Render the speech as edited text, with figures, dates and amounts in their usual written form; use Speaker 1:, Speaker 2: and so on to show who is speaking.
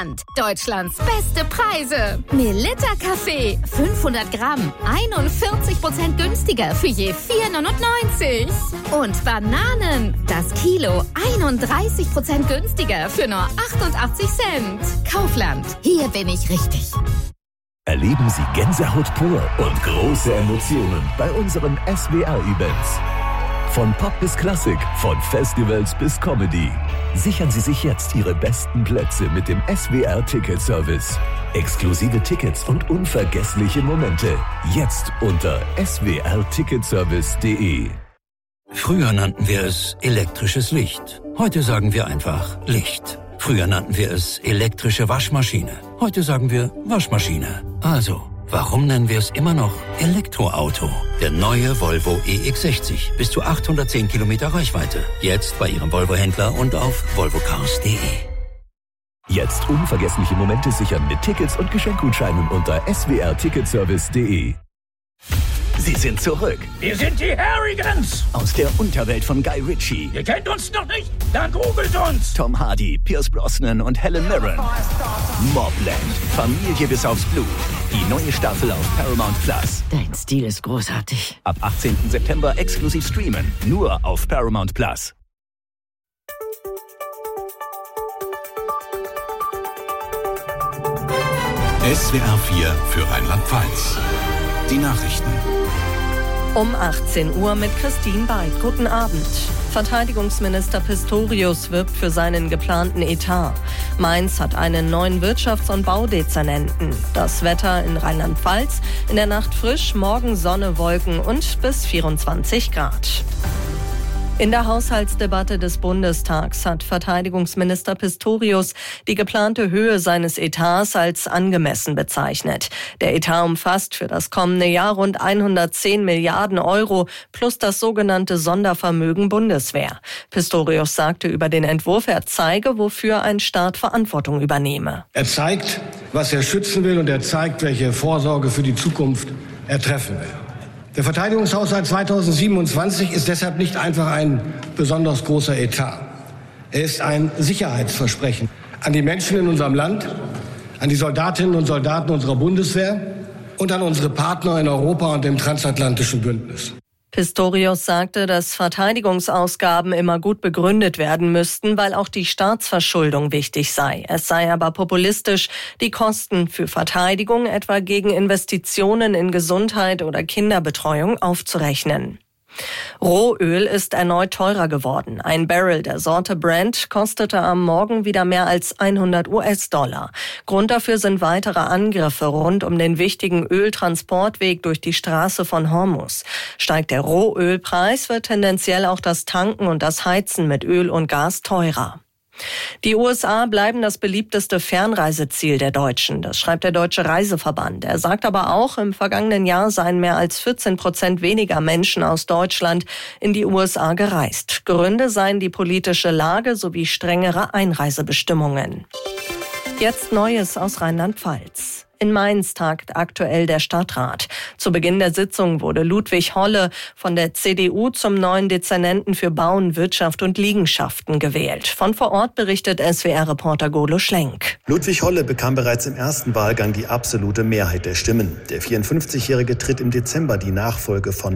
Speaker 1: Land. Deutschlands beste Preise. Melitta Kaffee, 500 Gramm, 41% günstiger für je 4,99. Und Bananen, das Kilo, 31% günstiger für nur 88 Cent. Kaufland, hier bin ich richtig.
Speaker 2: Erleben Sie Gänsehaut pur und große Emotionen bei unseren SWR-Events. Von Pop bis Klassik, von Festivals bis Comedy. Sichern Sie sich jetzt Ihre besten Plätze mit dem SWR-Ticket-Service. Exklusive Tickets und unvergessliche Momente. Jetzt unter swrticketservice.de.
Speaker 3: Früher nannten wir es elektrisches Licht. Heute sagen wir einfach Licht. Früher nannten wir es elektrische Waschmaschine. Heute sagen wir Waschmaschine. Also, warum nennen wir es immer noch Elektroauto? Der neue Volvo EX60. Bis zu 810 Kilometer Reichweite. Jetzt bei Ihrem Volvo-Händler und auf volvocars.de.
Speaker 2: Jetzt unvergessliche Momente sichern mit Tickets und Geschenkgutscheinen unter swrticketservice.de. Sie sind zurück.
Speaker 4: Wir sind die Harrigans.
Speaker 2: Aus der Unterwelt von Guy Ritchie.
Speaker 4: Ihr kennt uns noch nicht? Dann googelt uns.
Speaker 2: Tom Hardy, Pierce Brosnan und Helen Mirren. Mobland. Familie bis aufs Blut. Die neue Staffel auf Paramount Plus.
Speaker 5: Dein Stil ist großartig.
Speaker 2: Ab 18. September exklusiv streamen. Nur auf Paramount Plus.
Speaker 6: SWR 4 für Rheinland-Pfalz. Die Nachrichten.
Speaker 7: Um 18 Uhr mit Christine Beid. Guten Abend. Verteidigungsminister Pistorius wirbt für seinen geplanten Etat. Mainz hat einen neuen Wirtschafts- und Baudezernenten. Das Wetter in Rheinland-Pfalz: in der Nacht frisch, morgen Sonne, Wolken und bis 24 Grad. In der Haushaltsdebatte des Bundestags hat Verteidigungsminister Pistorius die geplante Höhe seines Etats als angemessen bezeichnet. Der Etat umfasst für das kommende Jahr rund 110 Milliarden Euro plus das sogenannte Sondervermögen Bundeswehr. Pistorius sagte über den Entwurf, er zeige, wofür ein Staat Verantwortung übernehme.
Speaker 8: Er zeigt, was er schützen will, und er zeigt, welche Vorsorge für die Zukunft er treffen will. Der Verteidigungshaushalt 2027 ist deshalb nicht einfach ein besonders großer Etat. Er ist ein Sicherheitsversprechen an die Menschen in unserem Land, an die Soldatinnen und Soldaten unserer Bundeswehr und an unsere Partner in Europa und im transatlantischen Bündnis.
Speaker 7: Pistorius sagte, dass Verteidigungsausgaben immer gut begründet werden müssten, weil auch die Staatsverschuldung wichtig sei. Es sei aber populistisch, die Kosten für Verteidigung etwa gegen Investitionen in Gesundheit oder Kinderbetreuung aufzurechnen. Rohöl ist erneut teurer geworden. Ein Barrel der Sorte Brent kostete am Morgen wieder mehr als 100 US-Dollar. Grund dafür sind weitere Angriffe rund um den wichtigen Öltransportweg durch die Straße von Hormuz. Steigt der Rohölpreis, wird tendenziell auch das Tanken und das Heizen mit Öl und Gas teurer. Die USA bleiben das beliebteste Fernreiseziel der Deutschen. Das schreibt der Deutsche Reiseverband. Er sagt aber auch, im vergangenen Jahr seien mehr als 14% weniger Menschen aus Deutschland in die USA gereist. Gründe seien die politische Lage sowie strengere Einreisebestimmungen. Jetzt Neues aus Rheinland-Pfalz. In Mainz tagt aktuell der Stadtrat. Zu Beginn der Sitzung wurde Ludwig Holle von der CDU zum neuen Dezernenten für Bauen, Wirtschaft und Liegenschaften gewählt. Von vor Ort berichtet SWR-Reporter Golo Schlenk.
Speaker 9: Ludwig Holle bekam bereits im ersten Wahlgang die absolute Mehrheit der Stimmen. Der 54-Jährige tritt im Dezember die Nachfolge von